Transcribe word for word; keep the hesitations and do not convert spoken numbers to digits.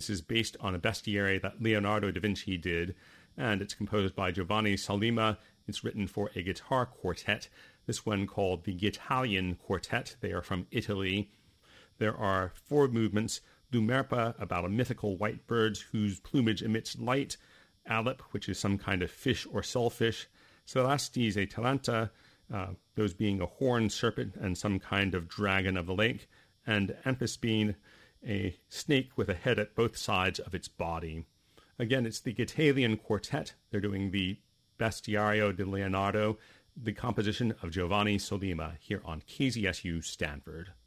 This is based on a bestiary that Leonardo da Vinci did, and it's composed by Giovanni Sollima. It's written for a guitar quartet, this one called the Italian Quartet. They are from Italy. There are four movements: Lumerpa, about a mythical white bird whose plumage emits light; Alep, which is some kind of fish or shellfish; Celestes Atalanta, uh, those being a horned serpent and some kind of dragon of the lake; and Amphispene, a snake with a head at both sides of its body. Again, it's the Italian Quartet. They're doing the Bestiario di Leonardo, the composition of Giovanni Sollima, here on K Z S U Stanford.